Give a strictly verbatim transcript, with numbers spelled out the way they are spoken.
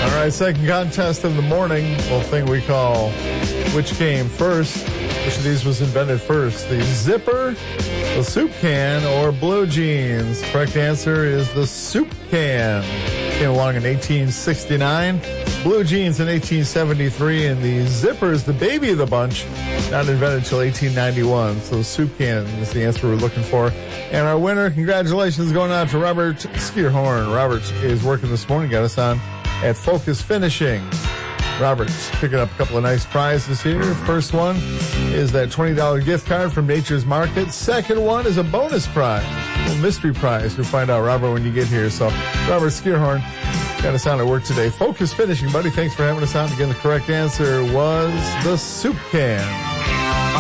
All right, second contest of the morning. Little thing we call which came first. Which of these was invented first? The zipper, the soup can, or blue jeans? Correct answer is the soup can. Came along in eighteen sixty-nine. Blue jeans in eighteen seventy-three, and the zipper is the baby of the bunch, not invented until eighteen ninety-one. So the soup can is the answer we're looking for. And our winner, congratulations, going out to Robert Skierhorn. Robert is working this morning, got us on at Focus Finishing. Robert's picking up a couple of nice prizes here. First one is that twenty dollars gift card from Nature's Market. Second one is a bonus prize, a little mystery prize. You'll find out, Robert, when you get here. So, Robert Skierhorn got us on at work today. Focus Finishing, buddy. Thanks for having us on. Again, the correct answer was the soup can.